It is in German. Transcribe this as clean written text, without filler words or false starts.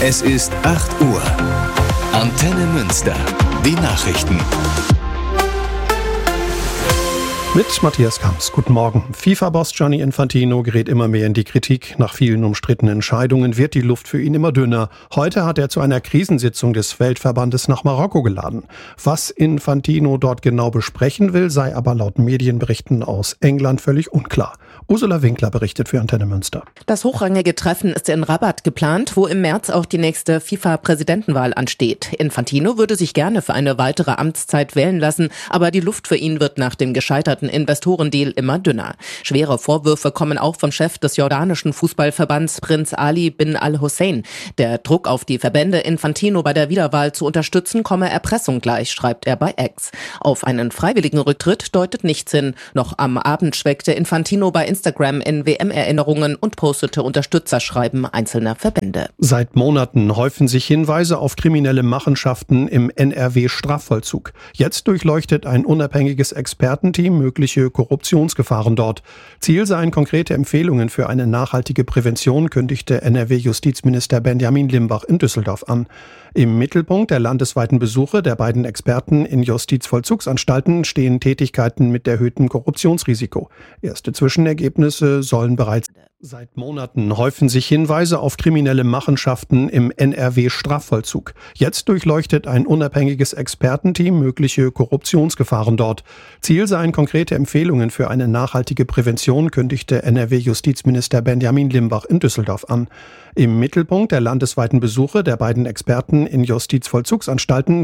Es ist 8 Uhr. Antenne Münster. Die Nachrichten. Mit Matthias Kamps. Guten Morgen. FIFA-Boss Gianni Infantino gerät immer mehr in die Kritik. Nach vielen umstrittenen Entscheidungen wird die Luft für ihn immer dünner. Heute hat er zu einer Krisensitzung des Weltverbandes nach Marokko geladen. Was Infantino dort genau besprechen will, sei aber laut Medienberichten aus England völlig unklar. Ursula Winkler berichtet für Antenne Münster. Das hochrangige Treffen ist in Rabat geplant, wo im März auch die nächste FIFA-Präsidentenwahl ansteht. Infantino würde sich gerne für eine weitere Amtszeit wählen lassen, aber die Luft für ihn wird nach dem gescheiterten Investorendeal immer dünner. Schwere Vorwürfe kommen auch vom Chef des jordanischen Fußballverbands Prinz Ali bin al-Hussein. Der Druck auf die Verbände, Infantino bei der Wiederwahl zu unterstützen, komme Erpressung gleich, schreibt er bei X. Auf einen freiwilligen Rücktritt deutet nichts hin. Noch am Abend schwelgte Infantino bei Instagram in WM-Erinnerungen und postete Unterstützerschreiben einzelner Verbände. Seit Monaten häufen sich Hinweise auf kriminelle Machenschaften im NRW-Strafvollzug. Jetzt durchleuchtet ein unabhängiges Expertenteam mögliche Korruptionsgefahren dort. Ziel seien konkrete Empfehlungen für eine nachhaltige Prävention, kündigte NRW-Justizminister Benjamin Limbach in Düsseldorf an. Im Mittelpunkt der landesweiten Besuche der beiden Experten in Justizvollzugsanstalten stehen Tätigkeiten mit erhöhtem Korruptionsrisiko. Erste Zwischenergebnisse sollen bereits. Seit Monaten häufen sich Hinweise auf kriminelle Machenschaften im NRW-Strafvollzug. Jetzt durchleuchtet ein unabhängiges Expertenteam mögliche Korruptionsgefahren dort. Ziel seien konkrete Empfehlungen für eine nachhaltige Prävention, kündigte NRW-Justizminister Benjamin Limbach in Düsseldorf an. Im Mittelpunkt der landesweiten Besuche der beiden Experten in Justizvollzugsanstalten